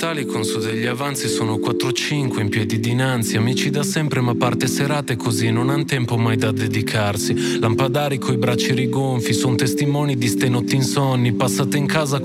con su degli avanzi, sono 4-5 in piedi dinanzi, amici da sempre ma parte serate così, non han tempo mai da dedicarsi, lampadari coi bracci rigonfi, son testimoni di ste notti insonni, passate in casa